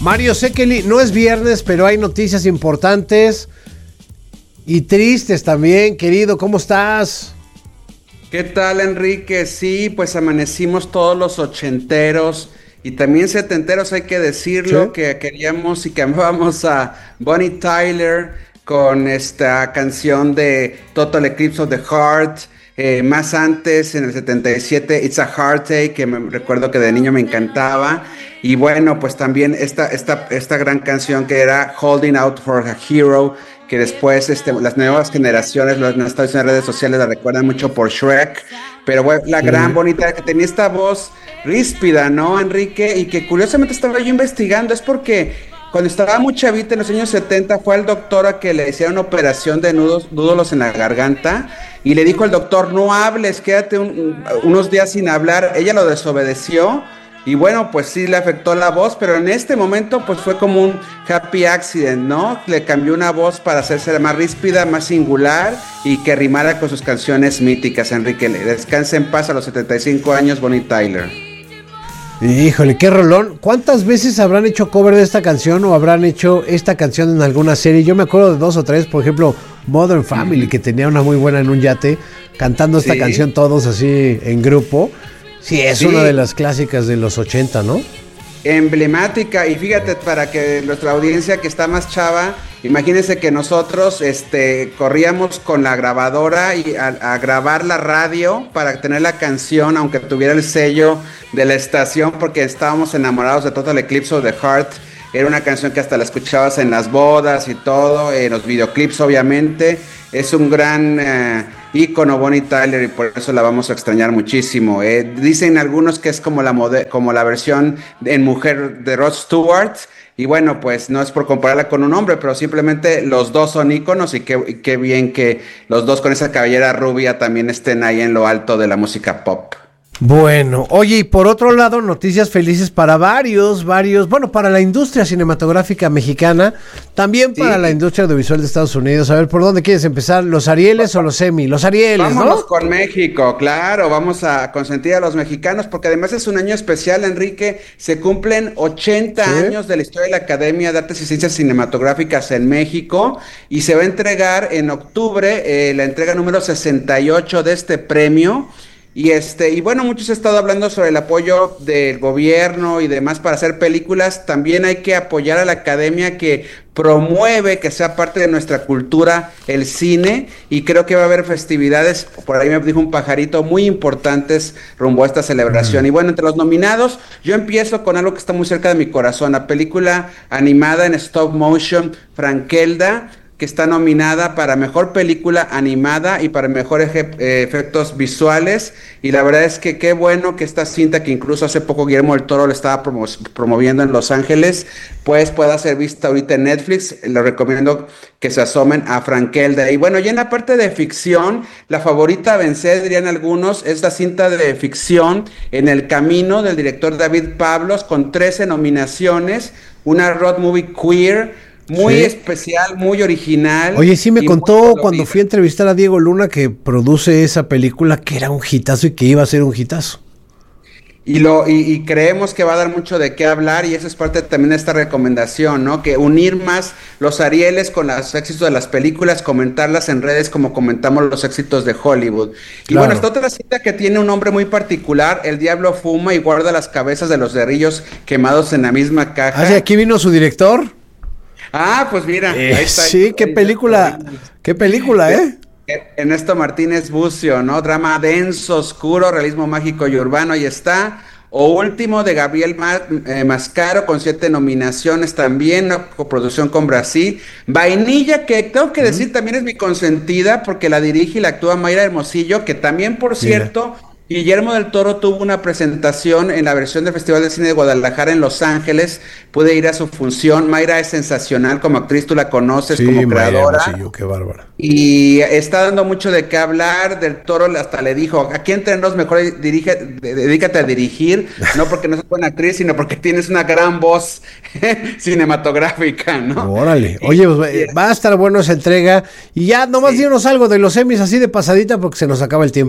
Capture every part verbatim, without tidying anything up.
Mario Sekeli, no es viernes, pero hay noticias importantes y tristes también, querido. ¿Cómo estás? ¿Qué tal, Enrique? Sí, pues amanecimos todos los ochenteros y también setenteros, hay que decirlo, ¿sí? Que queríamos y que amábamos a Bonnie Tyler con esta canción de Total Eclipse of the Heart. Eh, más antes, en el setenta y siete, It's a Heartache, que me recuerdo que de niño me encantaba. Y bueno, pues también esta, esta, esta gran canción que era Holding Out for a Hero, que después este, las nuevas generaciones, las que están en redes sociales, la recuerdan mucho por Shrek. Pero bueno, la gran bonita que tenía esta voz ríspida, ¿no, Enrique? Y que curiosamente estaba yo investigando, es porque cuando estaba muy chavita en los años setenta fue al doctor a que le hicieron una operación de nudos, nódulos en la garganta y le dijo al doctor, no hables, quédate un, unos días sin hablar. Ella lo desobedeció y bueno, pues sí le afectó la voz, pero en este momento pues fue como un happy accident, ¿no? Le cambió una voz para hacerse más ríspida, más singular y que rimara con sus canciones míticas, Enrique. Descanse en paz a los setenta y cinco años, Bonnie Tyler. Híjole, qué rolón. ¿Cuántas veces habrán hecho cover de esta canción o habrán hecho esta canción en alguna serie? Yo me acuerdo de dos o tres, por ejemplo, Modern Family, que tenía una muy buena en un yate, cantando esta sí. canción todos así en grupo. Sí, es sí. una de las clásicas de los ochenta, ¿no? Emblemática, y fíjate, para que nuestra audiencia que está más chava, imagínense que nosotros este, corríamos con la grabadora y a, a grabar la radio para tener la canción, aunque tuviera el sello de la estación, porque estábamos enamorados de Total Eclipse of the Heart. Era una canción que hasta la escuchabas en las bodas y todo, en los videoclips obviamente. Es un gran eh, ícono Bonnie Tyler y por eso la vamos a extrañar muchísimo. Eh, dicen algunos que es como la, mode- como la versión en mujer de Rod Stewart. Y bueno, pues no es por compararla con un hombre, pero simplemente los dos son íconos y qué, y qué bien que los dos con esa cabellera rubia también estén ahí en lo alto de la música pop. Bueno, oye, y por otro lado, noticias felices para varios, varios, bueno, para la industria cinematográfica mexicana, también para sí. la industria audiovisual de Estados Unidos. A ver, ¿por dónde quieres empezar? ¿Los Arieles o los Emmy? Los Arieles, Vámonos, ¿no? Vámonos con México, claro, vamos a consentir a los mexicanos, porque además es un año especial, Enrique, se cumplen ochenta ¿Sí? años de la historia de la Academia de Artes y Ciencias Cinematográficas en México, y se va a entregar en octubre eh, la entrega número sesenta y ocho de este premio. Y este, y bueno, muchos han estado hablando sobre el apoyo del gobierno y demás para hacer películas. También hay que apoyar a la academia que promueve que sea parte de nuestra cultura el cine, y creo que va a haber festividades, por ahí me dijo un pajarito, muy importantes rumbo a esta celebración. Mm. Y bueno, entre los nominados, yo empiezo con algo que está muy cerca de mi corazón, la película animada en stop motion, Frankelda, que está nominada para Mejor Película Animada y para Mejor eje, eh, Efectos Visuales, y la verdad es que qué bueno que esta cinta, que incluso hace poco Guillermo del Toro la estaba promo promoviendo en Los Ángeles, pues pueda ser vista ahorita en Netflix. Les recomiendo que se asomen a Frankelda. Y bueno, ya en la parte de ficción, la favorita a vencer, dirían algunos, es la cinta de ficción En el Camino, del director David Pablos, con trece nominaciones, una road movie queer, muy ¿Sí? especial, muy original. Oye, sí me contó cuando fui a entrevistar a Diego Luna, que produce esa película, que era un hitazo y que iba a ser un hitazo. Y, lo, y, y creemos que va a dar mucho de qué hablar, y eso es parte también de esta recomendación, ¿no? Que unir más los Arieles con los éxitos de las películas, comentarlas en redes como comentamos los éxitos de Hollywood. Y claro. Bueno, esta otra cita que tiene un nombre muy particular, El Diablo Fuma y Guarda las Cabezas de los Cerrillos Quemados en la Misma Caja. Ah, ¿sí, aquí vino su director? Ah, pues mira, eh, ahí está. Sí, ahí, qué ahí película, está. qué película, ¿eh? Ernesto Martínez Bucio, ¿no? Drama denso, oscuro, realismo mágico y urbano, ahí está. O Último, de Gabriel Ma eh, Mascaro, con siete nominaciones también, una coproducción con Brasil. Vainilla, que tengo que decir, uh-huh. también es mi consentida, porque la dirige y la actúa Mayra Hermosillo, que también, por cierto, Mira. Guillermo del Toro tuvo una presentación en la versión del Festival de Cine de Guadalajara en Los Ángeles. Pude ir a su función. Mayra es sensacional como actriz, tú la conoces sí, como creadora. Sí, qué bárbara. Y está dando mucho de qué hablar. Del Toro hasta le dijo, aquí entre nos mejor dirige, dedícate a dirigir, no porque no seas buena actriz, sino porque tienes una gran voz cinematográfica, ¿no? Órale. Oye, pues, va a estar bueno esa entrega. Y ya nomás sí. dinos algo de los Emmys así de pasadita, porque se nos acaba el tiempo.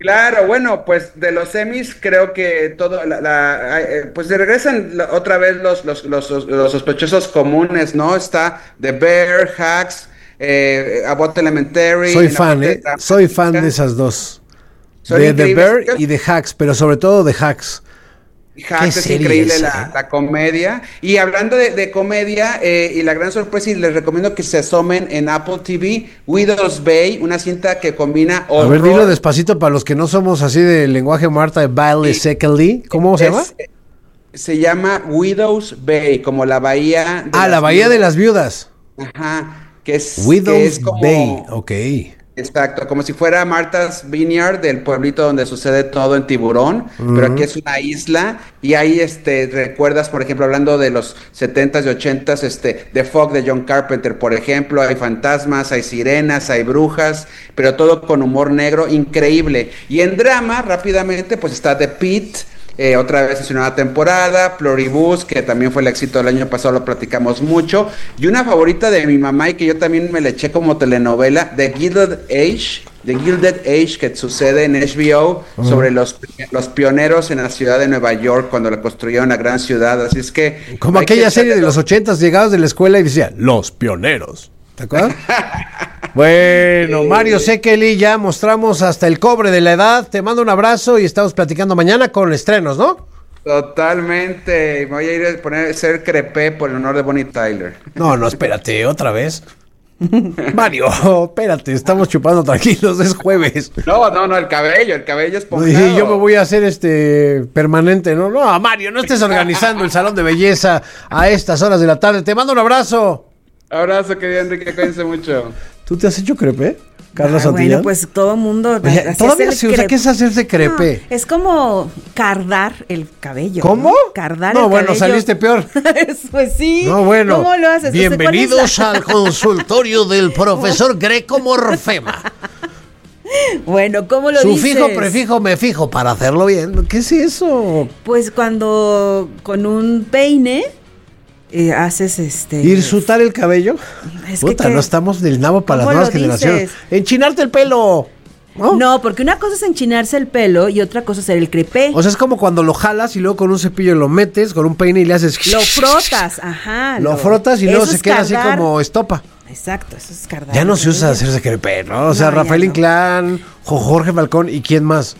Claro, bueno, pues de los Emmys creo que todo, la, la, eh, pues se regresan la- otra vez los, los, los, los sospechosos comunes, ¿no? Está The Bear, Hacks, eh, Abbott Elementary. Soy en la fan, parte ¿eh? Soy fan de esas dos. Son De The increíbles. Bear y de Hacks, pero sobre todo de Hacks. Hacks es serie increíble esa, la, ¿eh? la comedia. Y hablando de, de comedia, eh, y la gran sorpresa, y les recomiendo que se asomen en Apple T V, Widow's Bay, una cinta que combina A ver, dilo horror despacito para los que no somos así de lenguaje Marta de Baile y Secondly. ¿Cómo se es- llama? se llama Widow's Bay, como la bahía de Ah, la las Bahía de viudas. las Viudas. Ajá, que es, que Widow's es como, Bay, ok. exacto, como si fuera Martha's Vineyard, del pueblito donde sucede todo en Tiburón, pero aquí es una isla y ahí este recuerdas, por ejemplo, hablando de los setentas y ochentas, este The Fog de John Carpenter, por ejemplo, hay fantasmas, hay sirenas, hay brujas, pero todo con humor negro increíble. Y en drama, rápidamente, pues está The Pitt. Eh, otra vez es una nueva temporada, Pluribus, que también fue el éxito del año pasado, lo platicamos mucho, y una favorita de mi mamá y que yo también me le eché como telenovela, The Gilded Age, The Gilded Age, que sucede en H B O, uh-huh, sobre los, los pioneros en la ciudad de Nueva York, cuando la construyeron la gran ciudad, así es que... Como aquella serie de los ochentas, llegabas de la escuela y decía, los pioneros. ¿Te acuerdas? Bueno, Mario Sekeli, ya mostramos hasta el cobre de la edad. Te mando un abrazo y estamos platicando mañana con estrenos, ¿no? Totalmente. Me voy a ir a poner ser crepé por el honor de Bonnie Tyler. No, no, espérate, otra vez. Mario, espérate, estamos chupando tranquilos, es jueves. No, no, no, el cabello, el cabello es Y yo me voy a hacer este permanente, ¿no? No, Mario, no estés organizando el salón de belleza a estas horas de la tarde. Te mando un abrazo. Abrazo, querido Enrique, cuídense mucho. ¿Tú te has hecho crepe, Carla Ah, Santillán? bueno, pues todo mundo... Oye, así todavía es el se usa, crepe. ¿qué es hacerse crepe? No, es como cardar el cabello. ¿Cómo? ¿no? Cardar No, el bueno, cabello. saliste peor. Pues sí. No, bueno. ¿Cómo lo haces? O sea, Bienvenidos ¿cuál es la- al consultorio del profesor Greco Morfema. Bueno, ¿cómo lo Sufijo, dices? prefijo, me fijo para hacerlo bien. ¿Qué es eso? Pues cuando con un peine eh, haces este... ¿Hirsutar el cabello? Es que Puta, ¿qué? no estamos del nabo para las ¿Cómo nuevas lo generaciones. dices? Enchinarte el pelo. ¿No? No, porque una cosa es enchinarse el pelo y otra cosa es el crepé. O sea, es como cuando lo jalas y luego con un cepillo lo metes, con un peine y le haces... Lo frotas, ajá. Lo frotas y luego eso se es queda así cardar. como estopa. Exacto, eso es cardar. Ya no el se usa cabello. hacerse crepe, ¿no? O sea, No, ya Rafael no. Inclán, Jo- Jorge Falcón y quién más.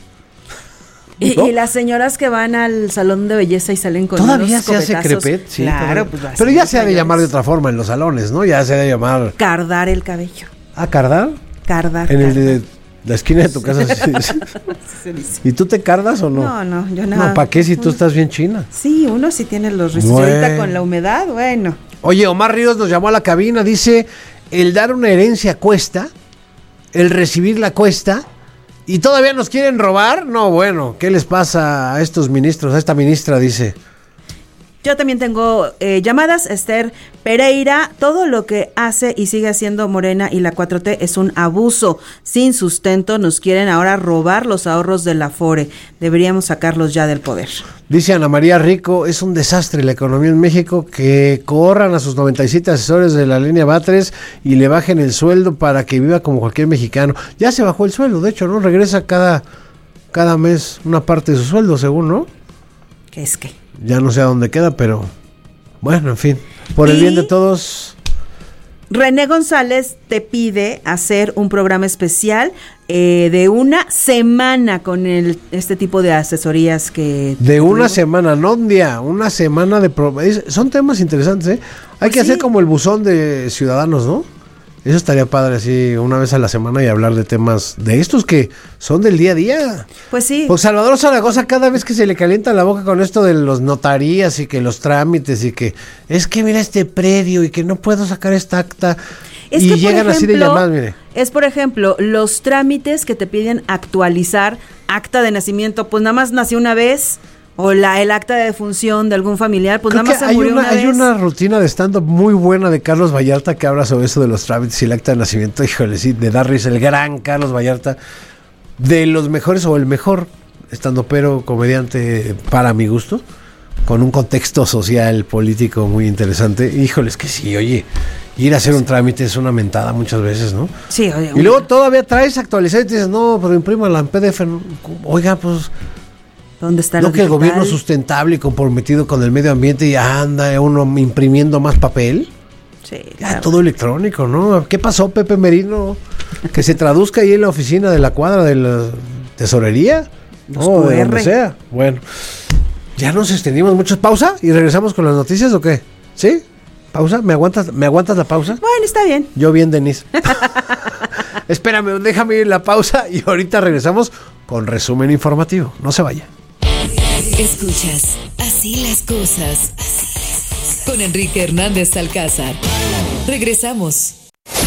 Y, ¿No? y las señoras que van al salón de belleza y salen con Todavía unos se hace copetazos. crepet, sí. Claro, todavía. pues las Pero ya señoras se ha de mayores. llamar de otra forma en los salones, ¿no? Ya se ha de llamar... Cardar el cabello. ¿Ah, cardar? Cardar. En el cardar. de la esquina de tu casa. Sí, sí. Así se dice. ¿Y tú te cardas o no? No, no, yo nada. No, ¿para qué si tú estás bien china? Sí, uno sí tiene los rizos. Y Bueno. ahorita con la humedad, bueno. Oye, Omar Ríos nos llamó a la cabina, dice, el dar una herencia cuesta, el recibirla cuesta, y todavía nos quieren robar. No, bueno, ¿qué les pasa a estos ministros, a esta ministra, dice? Yo también tengo eh, llamadas. Esther Pereira, todo lo que hace y sigue haciendo Morena y la cuatro T es un abuso sin sustento. Nos quieren ahora robar los ahorros del Afore. Deberíamos sacarlos ya del poder. Dice Ana María Rico, es un desastre la economía en México, que corran a sus noventa y siete asesores de la línea Batres y le bajen el sueldo para que viva como cualquier mexicano. Ya se bajó el sueldo, de hecho, ¿no? Regresa cada, cada mes una parte de su sueldo, según, ¿no? ¿Qué es qué? Ya no sé a dónde queda, pero bueno, en fin, por el Y- bien de todos. René González te pide hacer un programa especial eh, de una semana con el, este tipo de asesorías que... De una tuvimos. semana, no un día, una semana de... pro- es- son temas interesantes, ¿eh? Hay Pues que hacer sí. como el buzón de ciudadanos, ¿no? Eso estaría padre, así, una vez a la semana y hablar de temas de estos que son del día a día. Pues sí. Pues Salvador Zaragoza, cada vez que se le calienta la boca con esto de los notarías y que los trámites y que es que mira este predio y que no puedo sacar esta acta. Es y que, por llegan así de ejemplo, llamadas, mire. Es, por ejemplo, los trámites que te piden actualizar acta de nacimiento, pues nada más nació una vez, o la el acta de defunción de algún familiar, pues Creo nada más que se hay murió una, una, hay vez. una rutina de stand-up muy buena de Carlos Vallarta que habla sobre eso de los trámites y el acta de nacimiento. Híjole, sí, de dar risa, el gran Carlos Vallarta, de los mejores o el mejor stand-upero comediante para mi gusto. con un contexto social, político muy interesante. Híjoles que sí, oye, ir a hacer un trámite es una mentada muchas veces, ¿no? Sí, oye. Y luego todavía traes actualizado y te dices, no, pero imprímala en P D F. Oiga, pues... ¿Dónde está ¿No lo que el digital? gobierno sustentable y comprometido con el medio ambiente y anda uno imprimiendo más papel? Sí, Ya, claro. todo electrónico, ¿no? ¿Qué pasó, Pepe Merino? Que se traduzca ahí en la oficina de la cuadra de la tesorería. Los No, Q de R. donde sea. Bueno, ya nos extendimos mucho. ¿Pausa? ¿Y regresamos con las noticias o qué? ¿Sí? ¿Pausa? ¿Me aguantas, ¿me aguantas la pausa? Bueno, está bien. Yo bien, Denise. Espérame, déjame ir en la pausa y ahorita regresamos con resumen informativo. No se vaya. Escuchas Así las cosas. Así las cosas. Con Enrique Hernández Alcázar. Regresamos.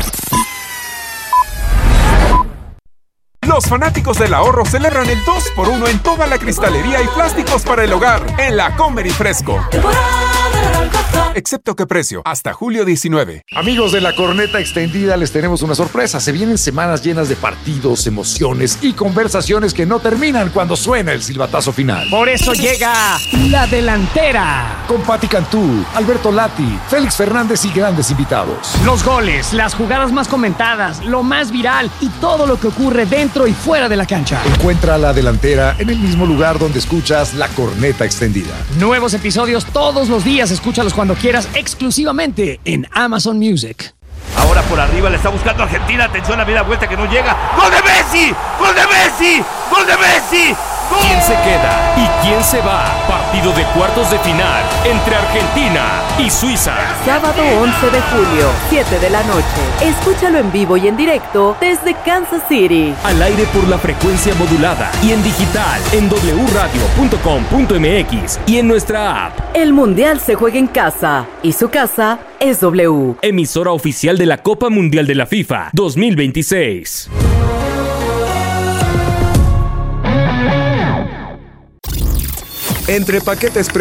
Los fanáticos del ahorro celebran el dos por uno en toda la cristalería y plásticos para el hogar en la Comer y Fresco. Excepto que precio, hasta julio diecinueve. Amigos de la Corneta Extendida, les tenemos una sorpresa. Se vienen semanas llenas de partidos, emociones y conversaciones que no terminan cuando suena el silbatazo final. Por eso llega La Delantera. Con Pati Cantú, Alberto Lati, Félix Fernández y grandes invitados. Los goles, las jugadas más comentadas, lo más viral y todo lo que ocurre dentro y fuera de la cancha. Encuentra La Delantera en el mismo lugar donde escuchas La Corneta Extendida. Nuevos episodios todos los días. Escúchalos cuando quieras, exclusivamente en Amazon Music. Ahora por arriba le está buscando Argentina. Atención, la media vuelta que no llega. ¡Gol de Messi! ¡Gol de Messi! ¡Gol de Messi! ¡Gol! ¿Quién se queda y quién se va? Partido de cuartos de final entre Argentina y Suiza. Sábado once de julio, siete de la noche. Escúchalo en vivo y en directo desde Kansas City. Al aire por la frecuencia modulada y en digital en doble u radio punto com punto m x y en nuestra app. El Mundial se juega en casa y su casa es W. Emisora oficial de la Copa Mundial de la FIFA dos mil veintiséis. Entre paquetes